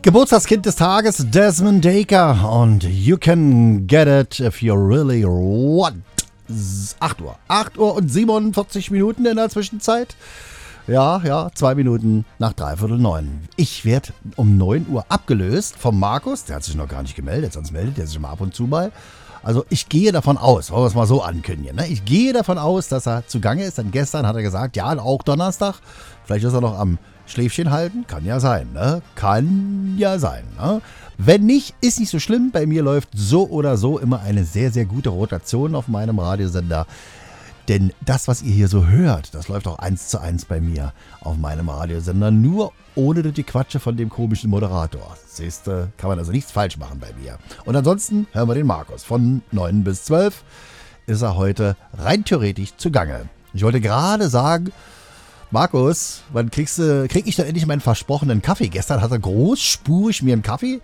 Geburtstagskind des Tages, Desmond Dekker. Und you can get it if you really want. 8 Uhr. 8 Uhr und 47 Minuten in der Zwischenzeit. Ja, 2 Minuten nach 8:45. Ich werde um 9 Uhr abgelöst vom Markus. Der hat sich noch gar nicht gemeldet, sonst meldet er sich immer ab und zu mal. Also ich gehe davon aus, wollen wir es mal so ankündigen, ne? Ich gehe davon aus, dass er zugange ist. Denn gestern hat er gesagt, ja, auch Donnerstag. Vielleicht ist er noch am Schläfchen halten. Kann ja sein, ne? Kann ja sein, ne? Wenn nicht, ist nicht so schlimm. Bei mir läuft so oder so immer eine sehr, sehr gute Rotation auf meinem Radiosender. Denn das, was ihr hier so hört, das läuft auch 1:1 bei mir auf meinem Radiosender. Nur ohne die Quatsche von dem komischen Moderator. Siehste, kann man also nichts falsch machen bei mir. Und ansonsten hören wir den Markus. Von 9 bis 12 ist er heute rein theoretisch zugange. Ich wollte gerade sagen, Markus, wann krieg ich dann endlich meinen versprochenen Kaffee? Gestern hat er großspurig mir einen Kaffee,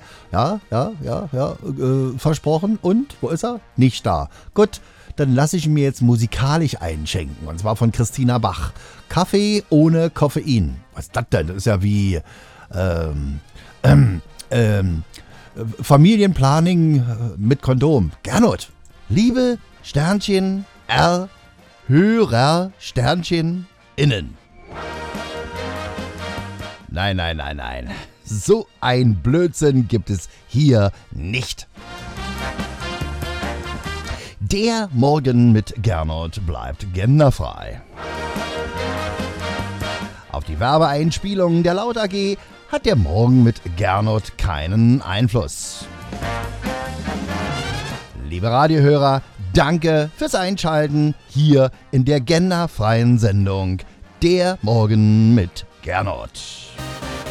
versprochen. Und, wo ist er? Nicht da. Gut, dann lasse ich ihn mir jetzt musikalisch einschenken. Und zwar von Christina Bach. Kaffee ohne Koffein. Was ist das denn? Das ist ja wie Familienplanning mit Kondom. Gernot, liebe Sternchen R, Hörer Sternchen innen. Nein. So ein Blödsinn gibt es hier nicht. Der Morgen mit Gernot bleibt genderfrei. Auf die Werbeeinspielungen der Laut AG hat der Morgen mit Gernot keinen Einfluss. Liebe Radiohörer, danke fürs Einschalten hier in der genderfreien Sendung Der Morgen mit Gernot.